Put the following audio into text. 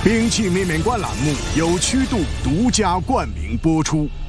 兵器面面观栏目由曲度独家冠名播出。